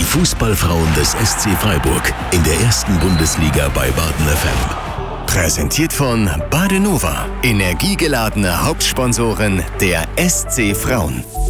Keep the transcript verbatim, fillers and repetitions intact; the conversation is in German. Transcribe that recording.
Fußballfrauen des S C Freiburg in der ersten Bundesliga bei Baden F M. Präsentiert von Badenova, energiegeladene Hauptsponsorin der S C Frauen.